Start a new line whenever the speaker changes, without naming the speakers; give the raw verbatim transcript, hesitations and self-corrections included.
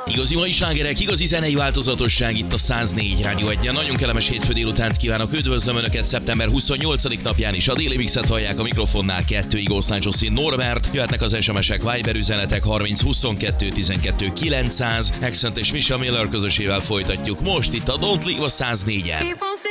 Igazi mai slágerek, igazi zenei változatosság itt a száz négy Rádió egyen. Nagyon kellemes hétfő délutánt kívánok, üdvözlöm Önöket szeptember huszonnyolcadik napján is. A Déli Mixet hallják a mikrofonnál kettőig Oszlán Zsoszi Norbert. Jöhetnek az es em esek, Viber üzenetek harminc huszonkettő tizenkettő kilencszáz. Accent és Misha Miller közösével folytatjuk most itt a Don't Leave a száz négyen.